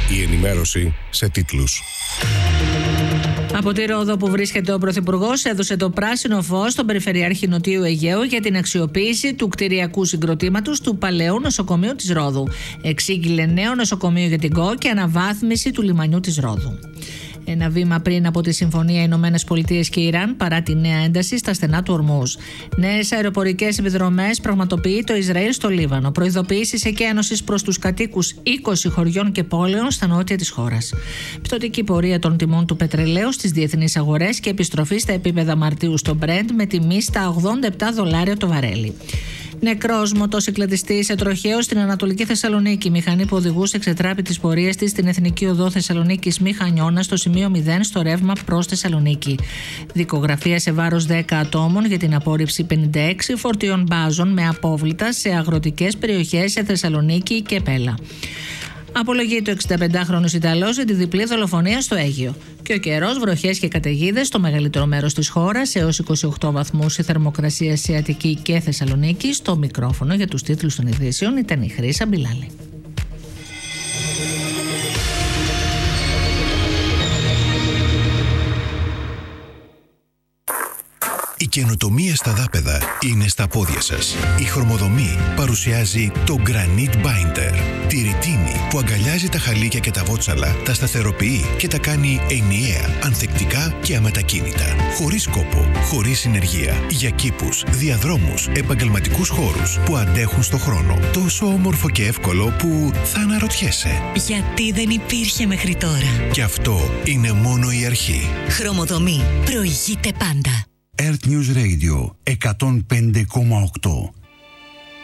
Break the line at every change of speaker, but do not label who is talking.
Η ενημέρωση σε τίτλους.
Από τη Ρόδο που βρίσκεται ο Πρωθυπουργός έδωσε το πράσινο φως στον Περιφερειάρχη Νοτιού Αιγαίου για την αξιοποίηση του κτηριακού συγκροτήματος του παλαιού νοσοκομείου της Ρόδου. Εξήγηλε νέο νοσοκομείο για την ΚΟ και αναβάθμιση του λιμανιού της Ρόδου. Ένα βήμα πριν από τη συμφωνία Ηνωμένες Πολιτείες και Ιράν παρά τη νέα ένταση στα στενά του Ορμούζ. Νέες αεροπορικές επιδρομές πραγματοποιεί το Ισραήλ στο Λίβανο. Προειδοποιήσεις εκένωσης προς τους κατοίκους 20 χωριών και πόλεων στα νότια της χώρας. Πτωτική πορεία των τιμών του πετρελαίου στις διεθνείς αγορές και επιστροφή στα επίπεδα Μαρτίου στο Brent με τιμή στα $87 το βαρέλι. Νεκρός μοτοσυκλετιστής σε τροχαίο στην Ανατολική Θεσσαλονίκη. Η μηχανή που οδηγούσε εξετράπη της πορείας της στην Εθνική Οδό Θεσσαλονίκης Μηχανιώνα στο σημείο 0 στο ρεύμα προς Θεσσαλονίκη. Δικογραφία σε βάρος 10 ατόμων για την απόρριψη 56 φορτίων μπάζων με απόβλητα σε αγροτικές περιοχές σε Θεσσαλονίκη και Πέλα. Απολογεί το 65χρονος Ιταλός για τη διπλή δολοφονία στο Αίγυο. Και ο καιρός, βροχές και καταιγίδες στο μεγαλύτερο μέρος της χώρας, έως 28 βαθμούς η θερμοκρασία σε Αττική και Θεσσαλονίκη. Στο μικρόφωνο για τους τίτλους των ειδήσεων ήταν η Χρύσα Μπιλάλη.
Η καινοτομία στα δάπεδα είναι στα πόδια σας. Η Χρωμοδομή παρουσιάζει το Granite Binder. Τη ρητίνη που αγκαλιάζει τα χαλίκια και τα βότσαλα, τα σταθεροποιεί και τα κάνει ενιαία, ανθεκτικά και αμετακίνητα. Χωρίς κόπο, χωρίς συνεργεία. Για κήπους, διαδρόμους, επαγγελματικούς χώρους που αντέχουν στο χρόνο. Τόσο όμορφο και εύκολο που θα αναρωτιέσαι.
Γιατί δεν υπήρχε μέχρι τώρα.
Και αυτό είναι μόνο η αρχή.
Χρωμοδομή. Προηγείται πάντα.
Earth News Radio 105,8.